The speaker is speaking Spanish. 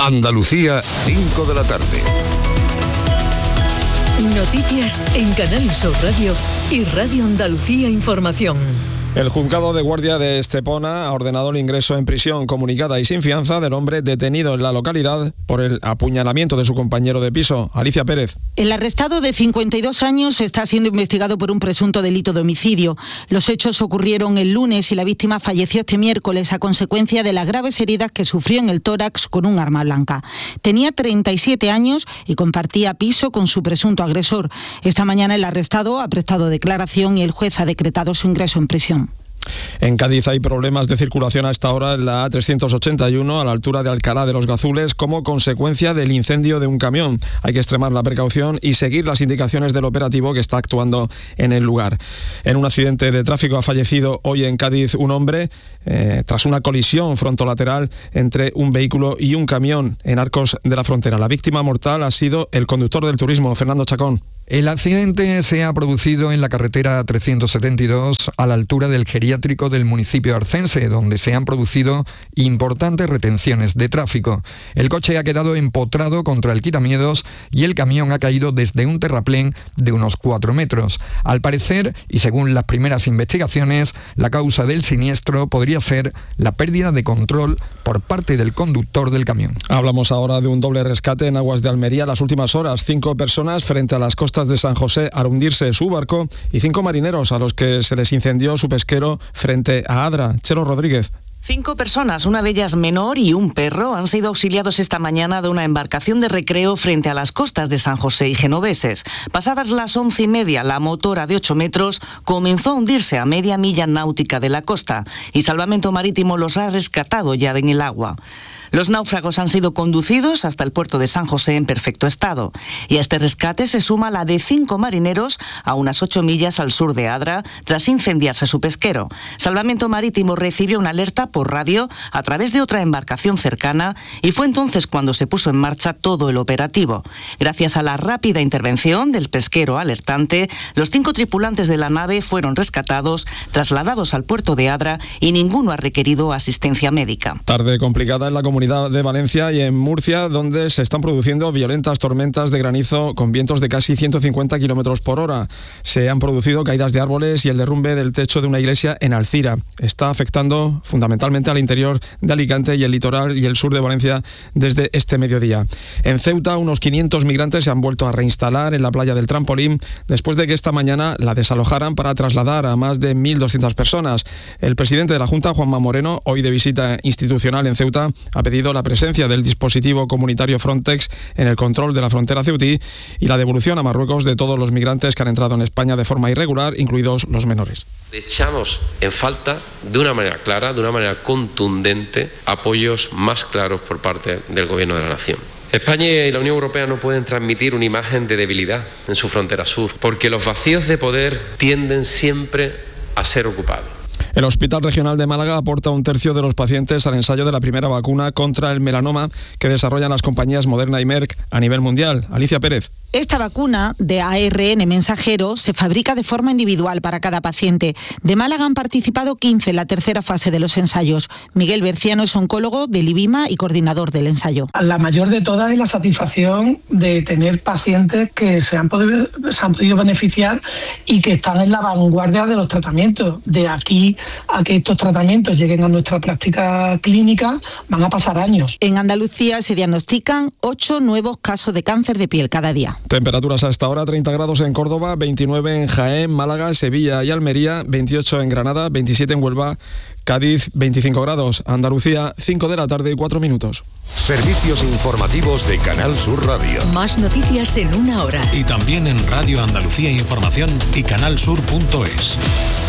Andalucía, 5 de la tarde. Noticias en Canal Sur Radio y Radio Andalucía Información. El juzgado de guardia de Estepona ha ordenado el ingreso en prisión comunicada y sin fianza del hombre detenido en la localidad por el apuñalamiento de su compañero de piso. Alicia Pérez. El arrestado de 52 años está siendo investigado por un presunto delito de homicidio. Los hechos ocurrieron el lunes y la víctima falleció este miércoles a consecuencia de las graves heridas que sufrió en el tórax con un arma blanca. Tenía 37 años y compartía piso con su presunto agresor. Esta mañana el arrestado ha prestado declaración y el juez ha decretado su ingreso en prisión. En Cádiz hay problemas de circulación a esta hora en la A381 a la altura de Alcalá de los Gazules como consecuencia del incendio de un camión. Hay que extremar la precaución y seguir las indicaciones del operativo que está actuando en el lugar. En un accidente de tráfico ha fallecido hoy en Cádiz un hombre tras una colisión frontolateral entre un vehículo y un camión en Arcos de la Frontera. La víctima mortal ha sido el conductor del turismo, Fernando Chacón. El accidente se ha producido en la carretera 372 a la altura del geriátrico del municipio arcense, donde se han producido importantes retenciones de tráfico. El coche ha quedado empotrado contra el quitamiedos y el camión ha caído desde un terraplén de unos 4 metros. Al parecer, y según las primeras investigaciones, la causa del siniestro podría ser la pérdida de control por parte del conductor del camión. Hablamos ahora de un doble rescate en aguas de Almería. Las últimas horas, 5 personas frente a las costas de San José al hundirse su barco y 5 marineros a los que se les incendió su pesquero frente a Adra. Chelo Rodríguez. 5 personas, una de ellas menor y un perro, han sido auxiliados esta mañana de una embarcación de recreo frente a las costas de San José y Genoveses. Pasadas las 11:30, la motora de 8 metros comenzó a hundirse a media milla náutica de la costa y Salvamento Marítimo los ha rescatado ya en el agua. Los náufragos han sido conducidos hasta el puerto de San José en perfecto estado. Y a este rescate se suma la de 5 marineros a unas 8 millas al sur de Adra tras incendiarse su pesquero. Salvamento Marítimo recibió una alerta por radio a través de otra embarcación cercana y fue entonces cuando se puso en marcha todo el operativo. Gracias a la rápida intervención del pesquero alertante, los 5 tripulantes de la nave fueron rescatados, trasladados al puerto de Adra y ninguno ha requerido asistencia médica. Tarde complicada en la comunidad de Valencia y en Murcia, donde se están produciendo violentas tormentas de granizo con vientos de casi 150 kilómetros por hora. Se han producido caídas de árboles y el derrumbe del techo de una iglesia en Alcira. Está afectando fundamentalmente al interior de Alicante y el litoral y el sur de Valencia desde este mediodía. En Ceuta, unos 500 migrantes se han vuelto a reinstalar en la playa del Trampolín después de que esta mañana la desalojaran para trasladar a más de 1.200 personas. El presidente de la Junta, Juanma Moreno, hoy de visita institucional en Ceuta, ha pedido la presencia del dispositivo comunitario Frontex en el control de la frontera ceutí y la devolución a Marruecos de todos los migrantes que han entrado en España de forma irregular, incluidos los menores. Echamos en falta, de una manera clara, de una manera contundente, apoyos más claros por parte del Gobierno de la Nación. España y la Unión Europea no pueden transmitir una imagen de debilidad en su frontera sur, porque los vacíos de poder tienden siempre a ser ocupados. El Hospital Regional de Málaga aporta 1/3 de los pacientes al ensayo de la primera vacuna contra el melanoma que desarrollan las compañías Moderna y Merck a nivel mundial. Alicia Pérez. Esta vacuna de ARN mensajero se fabrica de forma individual para cada paciente. De Málaga han participado 15 en la tercera fase de los ensayos. Miguel Berciano es oncólogo del IBIMA y coordinador del ensayo. La mayor de todas es la satisfacción de tener pacientes que se han podido beneficiar y que están en la vanguardia de los tratamientos. De aquí a que estos tratamientos lleguen a nuestra práctica clínica van a pasar años. En Andalucía se diagnostican 8 nuevos casos de cáncer de piel cada día. Temperaturas a esta hora: 30 grados en Córdoba, 29 en Jaén, Málaga, Sevilla y Almería, 28 en Granada, 27 en Huelva, Cádiz, 25 grados. Andalucía, 5 de la tarde y 4 minutos. Servicios informativos de Canal Sur Radio. Más noticias en una hora. Y también en Radio Andalucía Información y canalsur.es.